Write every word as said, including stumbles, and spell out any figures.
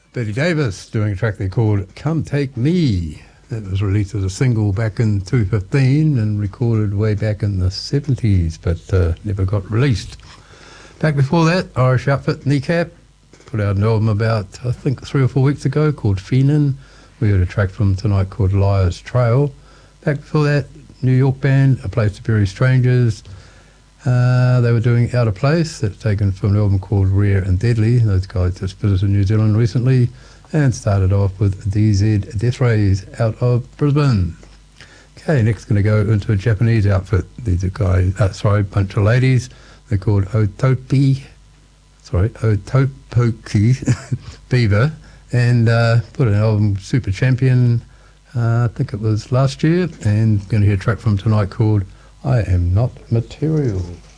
Betty Davis doing a track they called Come Take Me. That was released as a single back in two thousand fifteen and recorded way back in the seventies, but uh, never got released. Back before that, Irish outfit Kneecap put out an album about, I think, three or four weeks ago called Feenin'. We heard a track from tonight called Liar's Trail. Back before that, New York band, A Place to Bury Strangers. Uh, they were doing Out of Place. That's taken from an album called Rare and Deadly. Those guys just visited New Zealand recently and started off with D Z Death Rays out of Brisbane. Okay, next going to go into a Japanese outfit. These are guys, uh, sorry, bunch of ladies. They're called Otopi, sorry, Otopoki Beaver, and uh, put an album Super Champion, uh, I think it was last year, and going to hear a track from tonight called I Am Not Material.